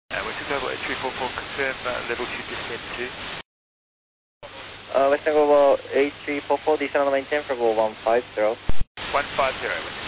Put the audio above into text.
Western Global 8344, confirm level 2 descent 2. Western Global 8344, descend on the maintain for Global 150. 150, Western